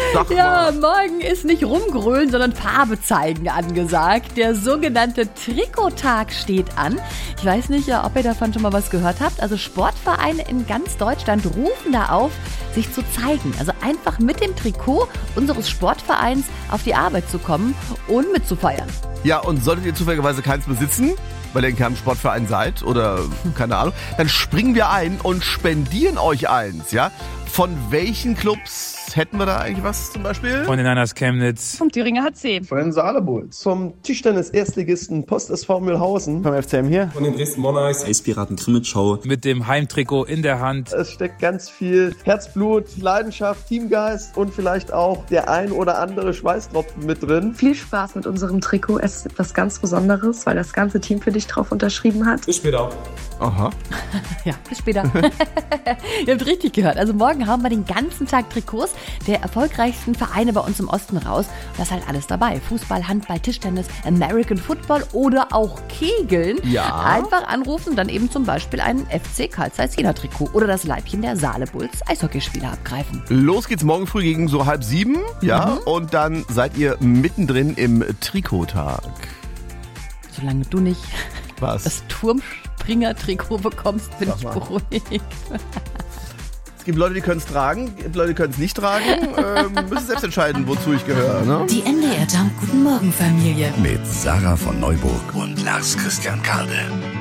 Sag Ja, mal. morgen ist nicht rumgrölen, sondern Farbe zeigen angesagt. Der sogenannte Trikottag steht an. Ich weiß nicht, ob ihr davon schon mal was gehört habt. Also Sportvereine in ganz Deutschland rufen da auf, sich zu zeigen. Also einfach mit dem Trikot unseres Sportvereins auf die Arbeit zu kommen und mitzufeiern. Ja, und solltet ihr zufälligerweise keins besitzen, weil ihr in keinem Sportverein seid oder keine Ahnung, dann springen wir ein und spendieren euch eins, ja? Von welchen Clubs hätten wir da eigentlich was zum Beispiel? Von den Niners Chemnitz. Vom Thüringer HC. Von den Saarle-Bulls. Vom Tischtennis-Erstligisten Post SV Mühlhausen. Vom FCM hier. Von den Dresden Monarchs. Eispiraten Krimitschau. Mit dem Heimtrikot in der Hand. Es steckt ganz viel Herzblut, Leidenschaft, Teamgeist und vielleicht auch der ein oder andere Schweißtropfen mit drin. Viel Spaß mit unserem Trikot. Es ist etwas ganz Besonderes, weil das ganze Team für dich drauf unterschrieben hat. Bis später. Aha. Ja, bis später. Ihr habt richtig gehört. Also morgen haben wir den ganzen Tag Trikots der erfolgreichsten Vereine bei uns im Osten raus. Und da ist halt alles dabei. Fußball, Handball, Tischtennis, American Football oder auch Kegeln. Ja. Einfach anrufen, dann eben zum Beispiel ein FC Carl Zeiss Jena Trikot oder das Leibchen der Saale-Bulls Eishockeyspieler abgreifen. Los geht's morgen früh gegen so 6:30, ja? Und dann seid ihr mittendrin im Trikottag. Solange du nicht Was? das Turmspringer-Trikot bekommst, bin ich beruhigt. Es gibt Leute, die können es tragen, es gibt Leute, die können es nicht tragen. Müssen selbst entscheiden, wozu ich gehöre, ne? Die NDR Jump Guten Morgen Familie. Mit Sarah von Neuburg und Lars Christian Kade.